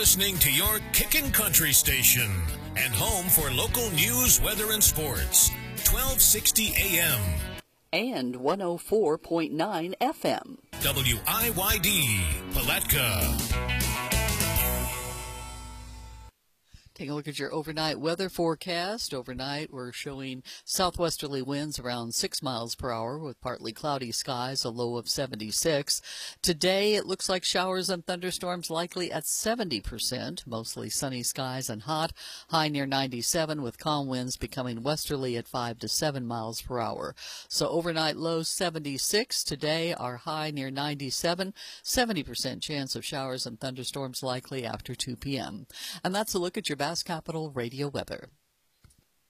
listening to your Kickin' Country station and home for local news, weather, and sports. 1260 AM. And 104.9 FM. WIYD, Palatka. Taking a look at your overnight weather forecast. Overnight, we're showing southwesterly winds around 6 miles per hour with partly cloudy skies, a low of 76. Today, it looks like showers and thunderstorms likely at 70%, mostly sunny skies and hot, high near 97 with calm winds becoming westerly at 5 to 7 miles per hour. So overnight low 76. Today, our high near 97, 70% chance of showers and thunderstorms likely after 2 p.m. And that's a look at your Bass Capital radio weather.